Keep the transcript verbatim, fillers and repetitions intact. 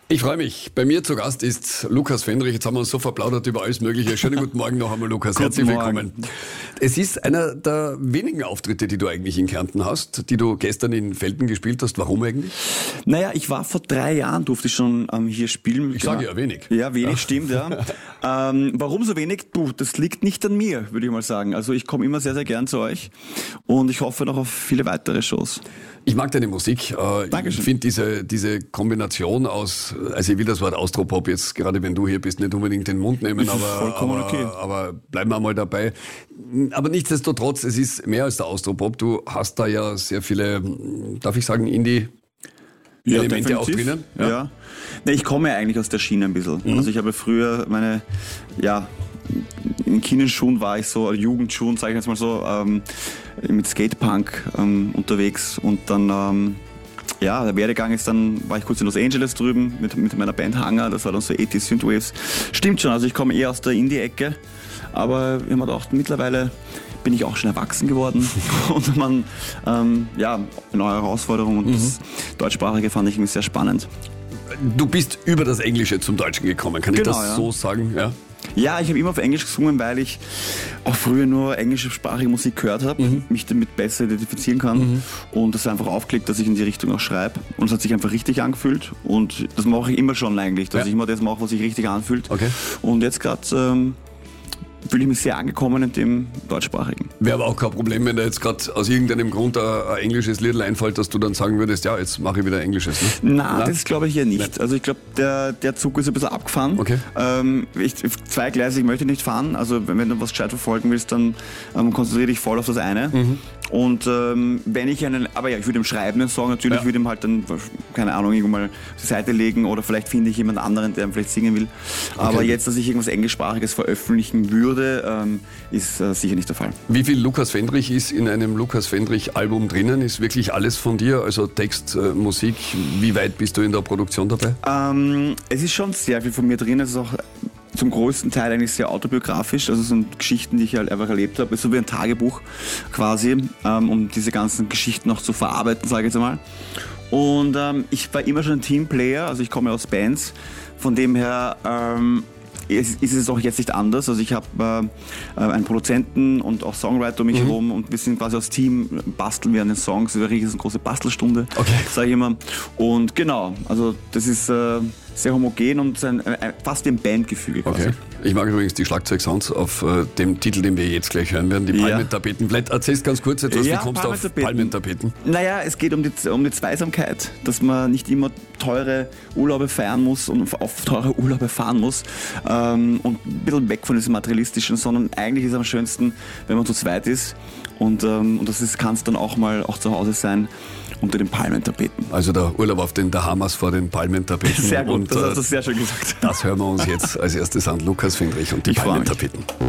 Ich freue mich. Bei mir zu Gast ist Lukas Fendrich. Jetzt haben wir uns so verplaudert über alles Mögliche. Schönen guten Morgen noch einmal, Lukas. Herzlich willkommen. Es ist einer der wenigen Auftritte, die du eigentlich in Kärnten hast, die du gestern in Velten gespielt hast. Warum eigentlich? Naja, ich war vor drei Jahren, durfte ich schon ähm, hier spielen. Ich sage ja wenig. Ja, wenig, ja. Stimmt, ja. ähm, warum so wenig? Puh, das liegt nicht an mir, würde ich mal sagen. Also ich komme immer sehr, sehr gern zu euch und ich hoffe noch auf viele weitere Shows. Ich mag deine Musik. Äh, Dankeschön. Ich finde diese, diese Kombination aus, also ich will das Wort Austropop jetzt, gerade wenn du hier bist, nicht unbedingt den Mund nehmen, aber, vollkommen aber, okay. aber bleiben wir mal dabei. Aber nichtsdestotrotz, es ist mehr als der Austropop. Du hast da ja sehr viele, darf ich sagen, Indie- Ja, Elemente definitiv. auch drinnen. Ja. ja. Nee, ich komme ja eigentlich aus der Schiene ein bisschen. Mhm. Also ich habe früher meine, ja, in Kinderschuhen war ich so, Jugendschuhen, sage ich jetzt mal so, ähm, mit Skatepunk ähm, unterwegs und dann, ähm, ja, der Werdegang ist dann, war ich kurz in Los Angeles drüben mit, mit meiner Band Hangar, das war dann so achtziger Synthwaves. Stimmt schon, also ich komme eher aus der Indie-Ecke, aber ich habe mir gedacht, mittlerweile bin ich auch schon erwachsen geworden und man, ähm, ja, eine neue Herausforderung und mhm. das Deutschsprachige fand ich irgendwie sehr spannend. Du bist über das Englische zum Deutschen gekommen, kann genau, ich das ja. so sagen? Ja. Ja, ich habe immer auf Englisch gesungen, weil ich auch früher nur englischsprachige Musik gehört habe, mhm. mich damit besser identifizieren kann mhm. und das einfach aufklickt, dass ich in die Richtung auch schreibe und es hat sich einfach richtig angefühlt und das mache ich immer schon eigentlich, dass ja. ich immer das mache, was sich richtig anfühlt okay. und jetzt gerade ähm, fühle ich mich sehr angekommen in dem Deutschsprachigen. Wäre aber auch kein Problem, wenn da jetzt gerade aus irgendeinem Grund ein, ein englisches Lied einfällt, dass du dann sagen würdest, ja, jetzt mache ich wieder Englisches. Ne? Nein, das glaube ich hier nicht. nicht. Also ich glaube, der, der Zug ist ein bisschen abgefahren. Okay. Ähm, ich, zweigleisig möchte ich nicht fahren. Also wenn du was gescheit verfolgen willst, dann ähm, konzentriere dich voll auf das eine. Mhm. Und ähm, wenn ich einen, aber ja, ich würde ihm schreiben, einen Song, natürlich ja. würde ihm halt dann, keine Ahnung, irgendwo mal auf die Seite legen oder vielleicht finde ich jemand anderen, der vielleicht singen will. Okay. Aber jetzt, dass ich irgendwas Englischsprachiges veröffentlichen würde, ähm, ist äh, sicher nicht der Fall. Wie viel Lukas Fendrich ist in einem Lukas Fendrich Album drinnen? Ist wirklich alles von dir? Also Text, äh, Musik, wie weit bist du in der Produktion dabei? Ähm, es ist schon sehr viel von mir drin, es ist auch zum größten Teil eigentlich sehr autobiografisch, also sind Geschichten, die ich halt einfach erlebt habe, so wie ein Tagebuch quasi, ähm, um diese ganzen Geschichten noch zu verarbeiten, sage ich jetzt einmal. Und ähm, ich war immer schon ein Teamplayer, also ich komme aus Bands, von dem her ähm, ist, ist es auch jetzt nicht anders. Also ich habe äh, einen Produzenten und auch Songwriter um mich mhm. herum und wir sind quasi als Team, basteln wir an den Songs, das ist eine große Bastelstunde, okay. sage ich immer. Und genau, also das ist äh, sehr homogen und ein, ein, fast ein Bandgefüge quasi. Okay. Ich mag übrigens die Schlagzeugsounds auf äh, dem Titel, den wir jetzt gleich hören werden, die Palmentapeten. Vielleicht erzählst ganz kurz etwas, ja, wie kommst du auf Palmentapeten? Naja, es geht um die, um die Zweisamkeit, dass man nicht immer teure Urlaube feiern muss und auf teure Urlaube fahren muss ähm, und ein bisschen weg von diesem Materialistischen, sondern eigentlich ist es am schönsten, wenn man zu zweit ist und, ähm, und das kann es dann auch mal auch zu Hause sein. Unter den Palmentapeten. Also der Urlaub auf den Bahamas vor den Palmentapeten. Sehr gut, und, das hast du sehr schön gesagt. Das hören wir uns jetzt als erstes an. Lukas Fendrich und die Palmentapeten.